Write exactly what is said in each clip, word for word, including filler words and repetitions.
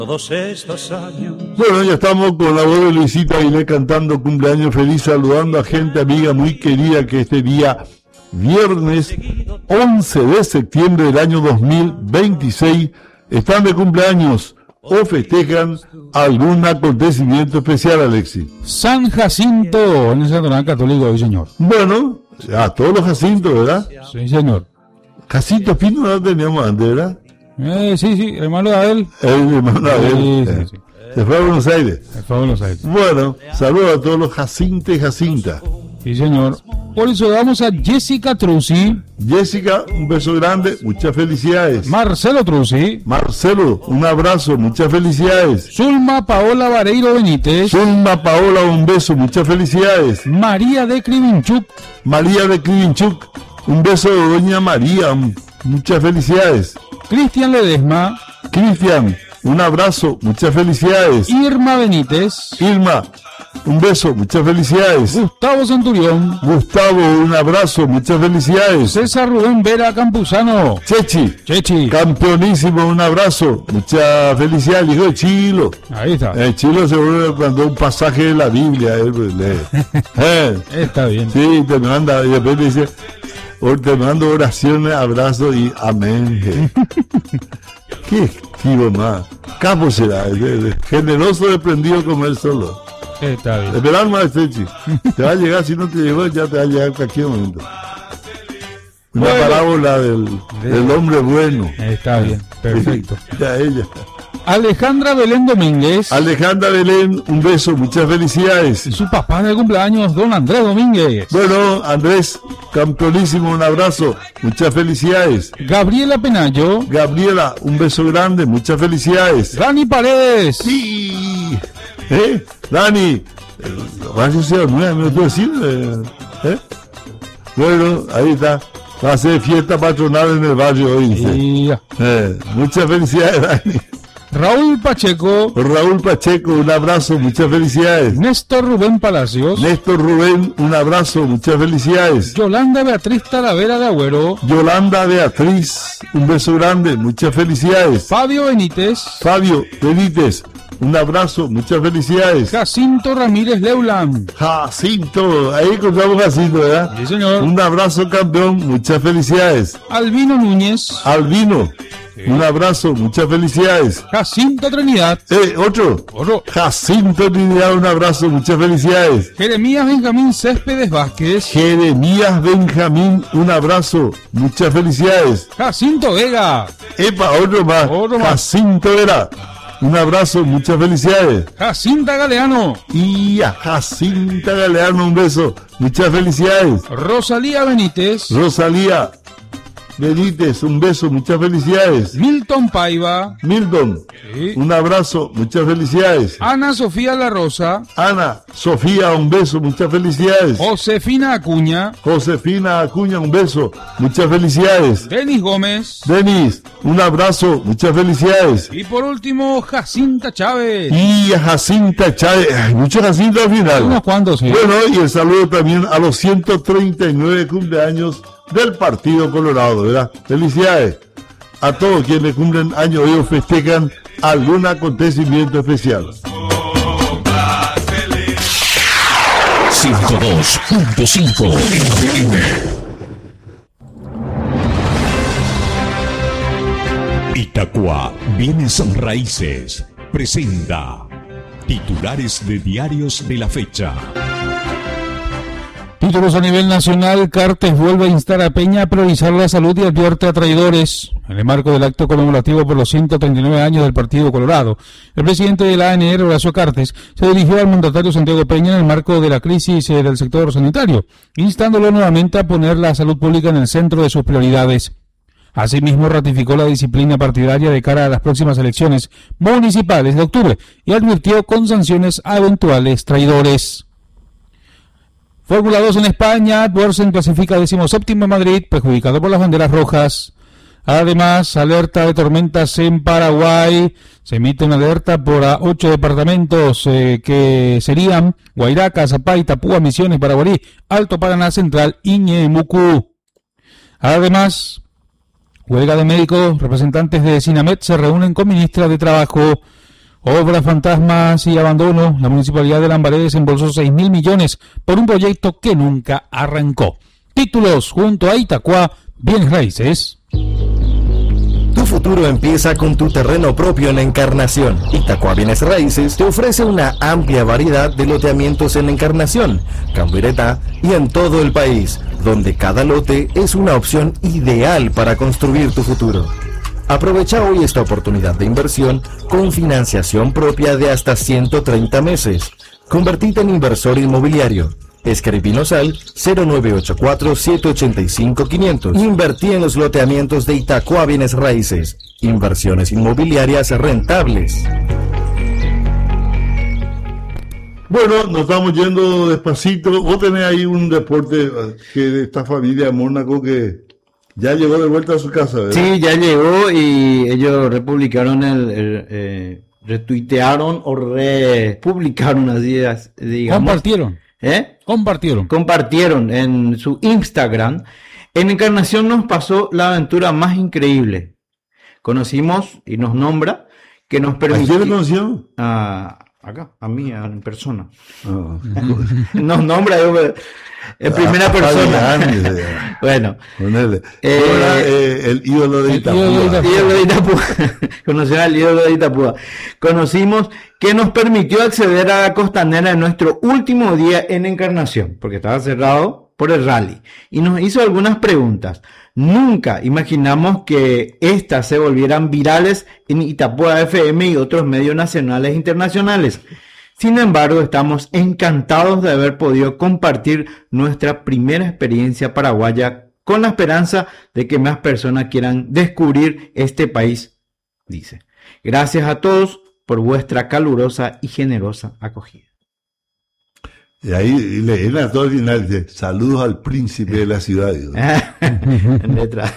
Todos estos años. Bueno, ya estamos con la voz de Luisita Aguilé cantando cumpleaños feliz, saludando a gente amiga muy querida que este día, viernes once de septiembre del año dos mil veintiséis, están de cumpleaños o festejan algún acontecimiento especial, Alexis. San Jacinto, en el Santo Católico hoy, señor. Bueno, a todos los Jacintos, ¿verdad? Sí, señor. Jacinto Pino no teníamos antes, ¿verdad? Eh, sí, sí, hermano de Abel. El hermano de Abel. Sí, eh. sí, sí. Se fue a Buenos Aires. Se fue a Buenos Aires. Bueno, saludos a todos los Jacintes y Jacinta. Sí, señor. Por eso damos a Jessica Truzzi. Jessica, un beso grande, muchas felicidades. Marcelo Truzzi. Marcelo, un abrazo, muchas felicidades. Zulma Paola Vareiro Benítez. Zulma Paola, un beso, muchas felicidades. María de Krivinchuk. María de Krivinchuk, un beso de doña María, muchas felicidades. Cristian Ledesma. Cristian, un abrazo, muchas felicidades. Irma Benítez. Irma, un beso, muchas felicidades. Gustavo Centurión. Gustavo, un abrazo, muchas felicidades. César Rubén Vera Campuzano. Chechi. Chechi. Campeonísimo, un abrazo, muchas felicidades. Hijo de Chilo. Ahí está. Eh, Chilo seguro mandó un pasaje de la Biblia. Él, pues, lee. eh. Está bien. Sí, te manda, y después te dice, te mando oraciones, abrazos y amén. Qué esquivo más. Capo será, generoso desprendido como él solo. Está bien. Esperar más, Chechi. Te va a llegar, si no te llegó, ya te va a llegar en cualquier momento. Una bueno, parábola del, del hombre bueno. Está bien, perfecto. Ya ella. Alejandra Belén Domínguez. Alejandra Belén, un beso, muchas felicidades. Y su papá de cumpleaños, don Andrés Domínguez. Bueno, Andrés, campeonísimo, un abrazo, muchas felicidades. Gabriela Penayo. Gabriela, un beso grande, muchas felicidades. Dani Paredes. Sí. ¿Eh? Dani, Radio Ciudad Nueva, ¿me lo puedo decir? ¿Eh? Bueno, ahí está. Va a ser fiesta patronal en el barrio hoy. Sí. Eh, muchas felicidades, Dani. Raúl Pacheco. Raúl Pacheco, un abrazo, muchas felicidades. Néstor Rubén Palacios. Néstor Rubén, un abrazo, muchas felicidades. Yolanda Beatriz Talavera de Agüero. Yolanda Beatriz, un beso grande, muchas felicidades. Fabio Benítez. Fabio Benítez, un abrazo, muchas felicidades. Jacinto Ramírez Leuland. Jacinto, ahí encontramos Jacinto, ¿verdad? Sí, señor. Un abrazo, campeón, muchas felicidades. Albino Núñez. Albino, sí. Un abrazo, muchas felicidades. Jacinto Trinidad. Eh, otro. Otro. Jacinto Trinidad, un abrazo, muchas felicidades. Jeremías Benjamín Céspedes Vázquez. Jeremías Benjamín, un abrazo, muchas felicidades. Jacinto Vega. Epa, otro más. Otro más. Jacinto Vera, un abrazo, muchas felicidades. Jacinta Galeano. Y a Jacinta Galeano, un beso, muchas felicidades. Rosalía Benítez. Rosalía Benítez, un beso, muchas felicidades. Milton Paiva. Milton, Sí. un abrazo, muchas felicidades. Ana Sofía La Rosa. Ana, Sofía, un beso, muchas felicidades. Josefina Acuña. Josefina Acuña, un beso, muchas felicidades. Denis Gómez. Denis, un abrazo, muchas felicidades. Y por último, Jacinta Chávez. Y a Jacinta Chávez, ay, muchos Jacinta al final. Unos cuantos, sí. Bueno, y el saludo también a los ciento treinta y nueve cumpleaños del Partido Colorado, ¿verdad? Felicidades a todos quienes cumplen años y o festejan algún acontecimiento especial. ciento dos punto cinco F M. Itaqua Bienes Raíces presenta titulares de diarios de la fecha. Títulos a nivel nacional. Cartes vuelve a instar a Peña a priorizar la salud y advierte a traidores. En el marco del acto conmemorativo por los ciento treinta y nueve años del Partido Colorado, el presidente de la A N R, Horacio Cartes, se dirigió al mandatario Santiago Peña en el marco de la crisis eh, del sector sanitario, instándolo nuevamente a poner la salud pública en el centro de sus prioridades. Asimismo, ratificó la disciplina partidaria de cara a las próximas elecciones municipales de octubre y advirtió con sanciones a eventuales traidores. Fórmula dos en España, Borsen clasifica decimoséptimo en Madrid, perjudicado por las banderas rojas. Además, alerta de tormentas en Paraguay. Se emite una alerta por a ocho departamentos eh, que serían Guairaca, Zapay, Tapúa, Misiones, Paraguarí, Alto Paraná Central y Ñemucú. Además, huelga de médicos, representantes de Sinamet se reúnen con ministra de Trabajo. Obras fantasmas y abandono. La Municipalidad de Lambaré desembolsó seis mil millones por un proyecto que nunca arrancó. Títulos junto a Itaqua, bienes raíces. Tu futuro empieza con tu terreno propio en Encarnación. Itaqua Bienes Raíces te ofrece una amplia variedad de loteamientos en Encarnación, Campiretá y en todo el país, donde cada lote es una opción ideal para construir tu futuro. Aprovecha hoy esta oportunidad de inversión con financiación propia de hasta ciento treinta meses. Convertite en inversor inmobiliario. Escribinos al cero nueve ocho cuatro, siete ocho cinco, quinientos. Invertí en los loteamientos de Itaqua Bienes Raíces. Inversiones inmobiliarias rentables. Bueno, nos estamos yendo despacito. Vos tenés ahí un deporte que de esta familia de Mónaco que ya llegó de vuelta a su casa, ¿verdad? Sí, ya llegó y ellos republicaron el... el eh, retuitearon o republicaron, así digamos. Compartieron. ¿Eh? Compartieron. Compartieron en su Instagram. En Encarnación nos pasó la aventura más increíble. Conocimos y nos nombra que nos permitió. ¿A quién le conoció? A, acá, a mí, a, en persona. Oh. Nos nombra yo, en primera Ah, persona. grande. Bueno. Ponele. Eh, Era, eh, el ídolo de Itapúa. ídolo de Itapúa. Ídolo de Itapúa. Conoció al ídolo de Itapúa. Conocimos que nos permitió acceder a la costanera en nuestro último día en Encarnación, porque estaba cerrado por el rally. Y nos hizo algunas preguntas. Nunca imaginamos que estas se volvieran virales en Itapúa F M y otros medios nacionales e internacionales. Sin embargo, estamos encantados de haber podido compartir nuestra primera experiencia paraguaya con la esperanza de que más personas quieran descubrir este país, dice. Gracias a todos por vuestra calurosa y generosa acogida. Y ahí y le en todo el final dice, saludos al príncipe de la ciudad. En letra.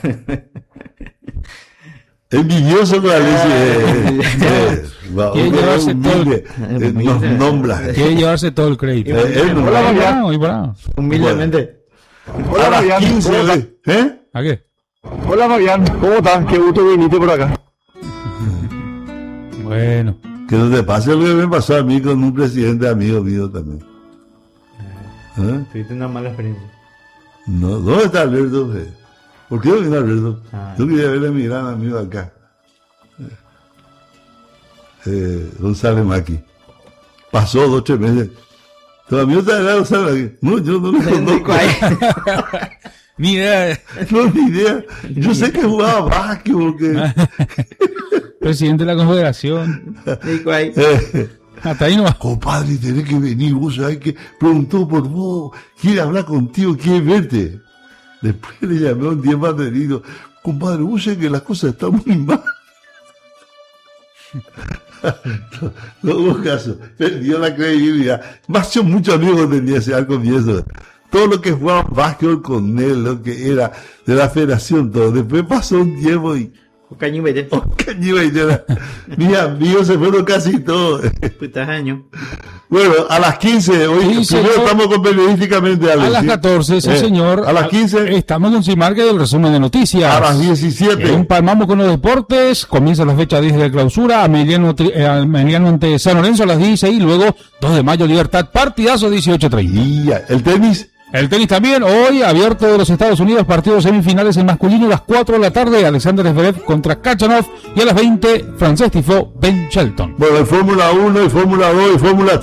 Envidioso con Alessi. Eh, eh, va, Quiere hombre, llevarse humilde, eh, nos nombra. Quiere llevarse todo el crédito. Eh, él nos Hola, nombra. bravo, y bravo. Humildemente. A las quince, ¿eh? ¿A qué? Hola Fabián, ¿cómo estás? Qué gusto que viniste por acá. Bueno. Que no te pase lo que me pasó a mí con un presidente amigo mío también. ¿Eh? Tuviste una mala experiencia. No, ¿dónde está Alberto? ¿Por qué no viene Alberto? Ah. Yo quería verle a mi gran amigo acá. Eh, González Maki. Pasó dos, tres meses. ¿Tu amigo está de González Maki? No, yo no lo conozco. Ni idea. No, ni idea. Yo sé que jugaba básquetbol. Que... Presidente de la Confederación. Dico ahí. Eh, Hasta ahí no va. compadre, tenés que venir. Vos sabés que preguntó por vos. Quiere hablar contigo, quiere verte. Después le llamé un día más tenido. Compadre, vos sabés que las cosas están muy mal. No, no hubo caso. Perdió la credibilidad. Más yo muchos amigos tenía ese al comienzo. Todo lo que jugaba básquetbol con él, lo que era de la federación, todo. Después pasó un tiempo y... Cañibete. Oh, cañiba, mis amigos se fueron casi todos. Putas años. Bueno, a las quince, hoy Sí, primero señor. estamos con periodísticamente A Alex, las ¿sí? catorce, sí, Eh, señor. A las quince, Estamos con Simarque del resumen de noticias. a las diecisiete. Empalmamos con los deportes. Comienza la fecha diez de clausura. Ameliano, tri- eh, Ameliano ante San Lorenzo a las dieciséis. Luego, dos de mayo, Libertad. Partidazo dieciocho treinta. Y ya, el tenis, El tenis también, hoy abierto de los Estados Unidos, partidos semifinales en masculino a las cuatro de la tarde, Alexander Zverev contra Kachanov, y a las veinte, Francés Tifo, Ben Shelton. bueno, el Fórmula uno, el Fórmula dos, y Fórmula tres.